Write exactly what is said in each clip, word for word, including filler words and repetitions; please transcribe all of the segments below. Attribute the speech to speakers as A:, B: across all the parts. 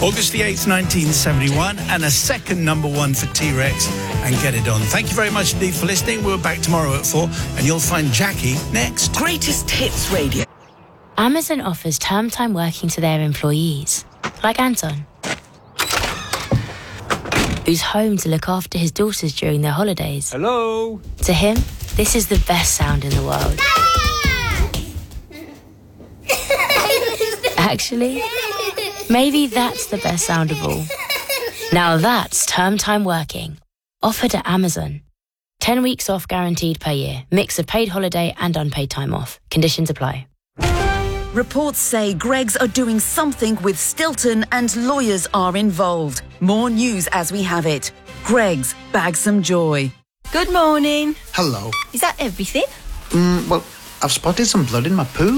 A: August the eighth, nineteen seventy-one, and a second number one for T-Rex and Get It On. Thank you very much indeed for listening. We're back tomorrow at four, and you'll find Jackie next.
B: Greatest Hits Radio.
C: Amazon offers term time working to their employees, like Anton, who's home to look after his daughters during their holidays.
D: Hello?
C: To him, this is the best sound in the world. Actually, maybe that's the best sound of all. Now that's term time working, offered at Amazon. Ten weeks off guaranteed per year. Mix of paid holiday and unpaid time off. Conditions apply.
B: Reports say Greggs are doing something with Stilton and lawyers are involved. More news as we have it. Greggs, bag some joy.
E: Good morning.
F: Hello.
E: Is that everything?
F: Mm, well, I've spotted some blood in my poo.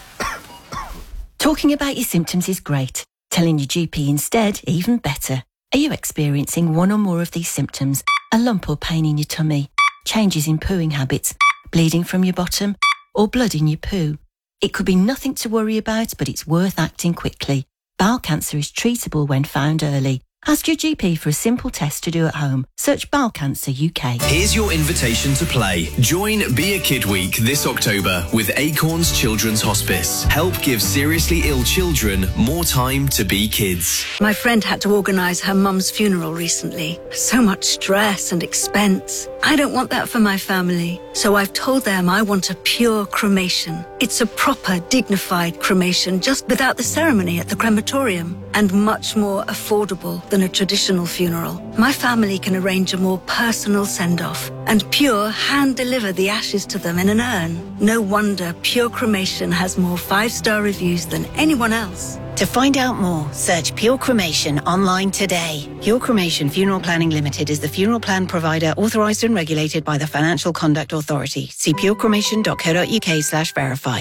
E: Talking about your symptoms is great. Telling your G P instead, even better. Are you experiencing one or more of these symptoms? A lump or pain in your tummy? Changes in pooing habits? Bleeding from your bottom? Or blood in your poo? It could be nothing to worry about, but it's worth acting quickly. Bowel cancer is treatable when found early. Ask your G P for a simple test to do at home. Search Bowel Cancer U K.
G: Here's your invitation to play. Join Be a Kid Week this October with Acorns Children's Hospice. Help give seriously ill children more time to be kids.
H: My friend had to organise her mum's funeral recently. So much stress and expense. I don't want that for my family. So I've told them I want a pure cremation. It's a proper, dignified cremation, just without the ceremony at the crematorium, and much more affordable than a traditional funeral. My family can arrange a more personal send-off, and Pure hand-deliver the ashes to them in an urn. No wonder Pure Cremation has more five-star reviews than anyone else.
I: To find out more, search Pure Cremation online today. Pure Cremation Funeral Planning Limited is the funeral plan provider authorised and regulated by the Financial Conduct Authority. See purecremation.co.uk slash verify.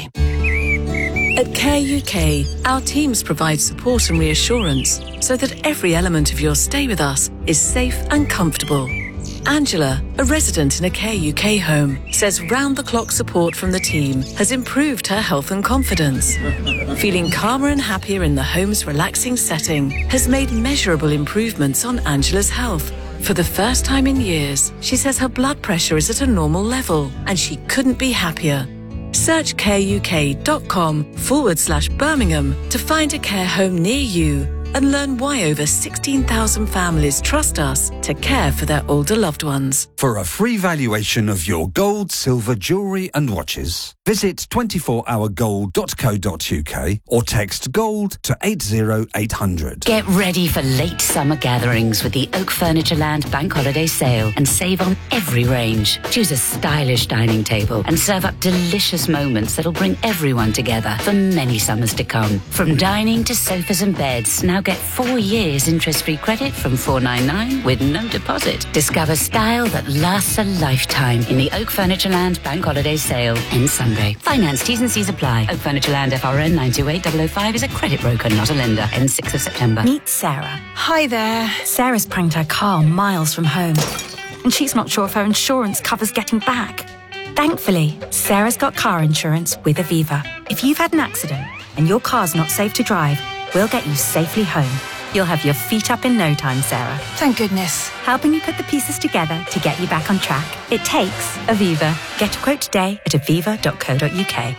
J: At Care U K, our teams provide support and reassurance so that every element of your stay with us is safe and comfortable. Angela, a resident in a Care U K home, says round-the-clock support from the team has improved her health and confidence. Feeling calmer and happier in the home's relaxing setting has made measurable improvements on Angela's health. For the first time in years, she says her blood pressure is at a normal level and she couldn't be happier. Search careuk.com forward slash Birmingham to find a care home near you and learn why over sixteen thousand families trust us to care for their older loved ones.
K: For a free valuation of your gold, silver, jewellery and watches, visit twenty-four hour gold dot co dot uk or text GOLD to eight zero eight hundred.
L: Get ready for late summer gatherings with the Oak Furniture Land Bank Holiday Sale and save on every range. Choose a stylish dining table and serve up delicious moments that'll bring everyone together for many summers to come. From dining to sofas and beds, now get four years interest-free credit from four ninety-nine with no deposit. Discover style that lasts a lifetime in the Oak Furniture Land Bank Holiday Sale in Sunday. Finance T's and C's apply. Oak Furniture Land F R N nine two eight zero zero five is a credit broker, not a lender. Ends sixth of September.
M: Meet Sarah. Hi there. Sarah's pranked her car miles from home, and she's not sure if her insurance covers getting back. Thankfully, Sarah's got car insurance with Aviva. If you've had an accident and your car's not safe to drive, we'll get you safely home. You'll have your feet up in no time, Sarah.
N: Thank goodness.
M: Helping you put the pieces together to get you back on track. It takes Aviva. Get a quote today at aviva dot co dot uk.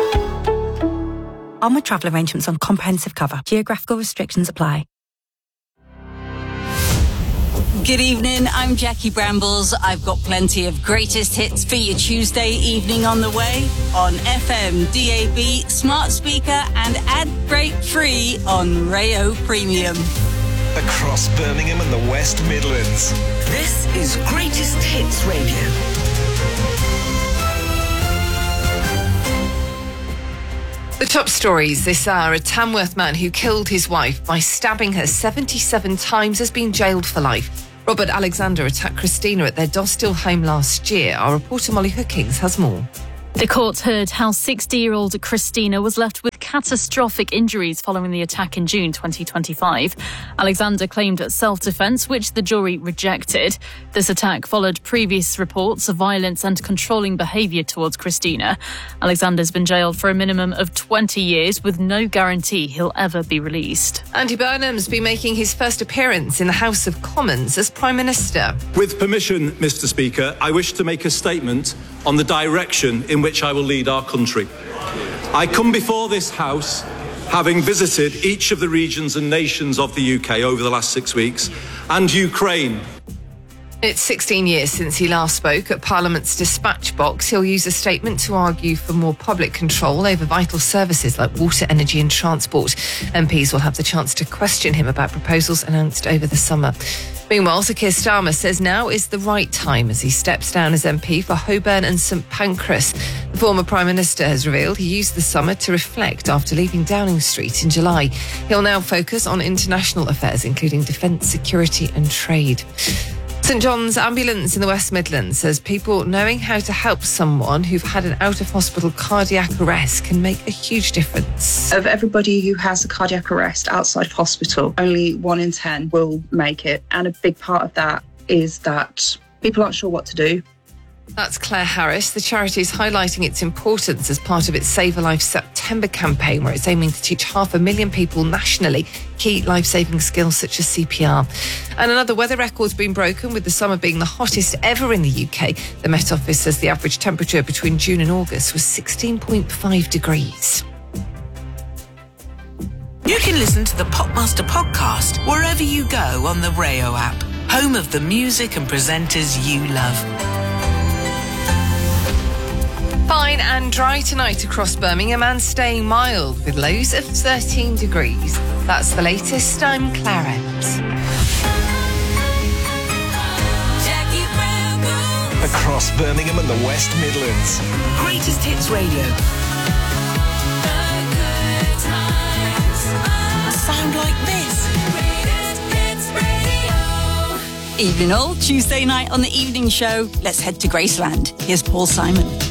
M: On with travel arrangements on comprehensive cover. Geographical restrictions apply.
O: Good evening, I'm Jackie Brambles. I've got plenty of greatest hits for your Tuesday evening on the way on F M, D A B, smart speaker and ad break free on Rayo Premium.
P: Across Birmingham and the West Midlands.
B: This is Greatest Hits Radio.
Q: The top stories this hour. A Tamworth man who killed his wife by stabbing her seventy-seven times has been jailed for life. Robert Alexander attacked Christina at their Dosthill home last year. Our reporter Molly Hookings has more.
R: The court heard how sixty-year-old Christina was left with
D: catastrophic injuries following the attack in June twenty twenty-five. Alexander claimed self-defence, which the jury rejected. This attack followed previous reports of violence and controlling behaviour towards Christina. Alexander's been jailed for a minimum of twenty years with no guarantee he'll ever be released.
Q: Andy Burnham's been making his first appearance in the House of Commons as Prime Minister.
N: With permission, Mr Speaker, I wish to make a statement on the direction in which I will lead our country. I come before this House having visited each of the regions and nations of the U K over the last six weeks and Ukraine.
Q: It's sixteen years since he last spoke at Parliament's dispatch box. He'll use a statement to argue for more public control over vital services like water, energy and transport. M Ps will have the chance to question him about proposals announced over the summer. Meanwhile, Sir Keir Starmer says now is the right time as he steps down as M P for Holborn and St Pancras. The former Prime Minister has revealed he used the summer to reflect after leaving Downing Street in July. He'll now focus on international affairs, including defence, security and trade. St John's Ambulance in the West Midlands says people knowing how to help someone who've had an out-of-hospital cardiac arrest can make a huge difference.
R: Of everybody who has a cardiac arrest outside of hospital, only one in ten will make it. And a big part of that is that people aren't sure what to do.
Q: That's Claire Harris. The charity is highlighting its importance as part of its Save a Life September campaign, where it's aiming to teach half a million people nationally key life-saving skills such as C P R. And another weather record's been broken, with the summer being the hottest ever in the U K. The Met Office says the average temperature between June and August was sixteen point five degrees.
S: You can listen to the Popmaster podcast wherever you go on the Rayo app, home of the music and presenters you love.
Q: Fine and dry tonight across Birmingham and staying mild with lows of thirteen degrees. That's the latest. I'm Claret.
P: Across Birmingham and the West Midlands.
S: Greatest Hits Radio. Sound like this.
O: Evening all, Tuesday night on the evening show. Let's head to Graceland. Here's Paul Simon.